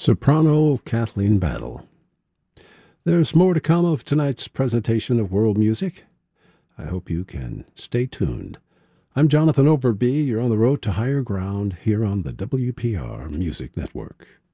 Soprano Kathleen Battle. There's more to come of tonight's presentation of world music. I hope you can stay tuned. I'm Jonathan Overby. You're on the road to higher ground here on the WPR Music Network.